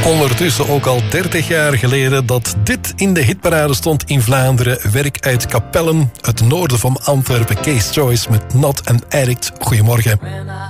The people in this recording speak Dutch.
Ondertussen ook al 30 jaar geleden dat dit in de hitparade stond in Vlaanderen. Werk uit Kapellen, het noorden van Antwerpen. Case Choice met Not an Addict. Goedemorgen.